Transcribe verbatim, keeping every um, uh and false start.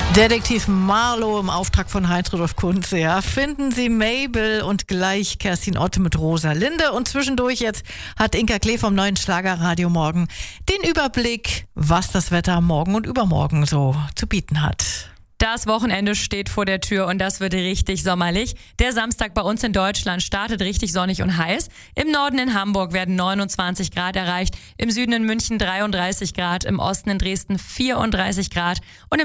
Detektiv Marlow im Auftrag von Heinz-Rudolf Kunze. Ja. Finden Sie Mabel und gleich Kerstin Otte mit Rosalinde. Und zwischendurch jetzt hat Inka Klee vom neuen Schlagerradio Morgen den Überblick, was das Wetter morgen und übermorgen so zu bieten hat. Das Wochenende steht vor der Tür und das wird richtig sommerlich. Der Samstag bei uns in Deutschland startet richtig sonnig und heiß. Im Norden in Hamburg werden neunundzwanzig Grad erreicht, im Süden in München dreiunddreißig Grad, im Osten in Dresden vierunddreißig Grad und im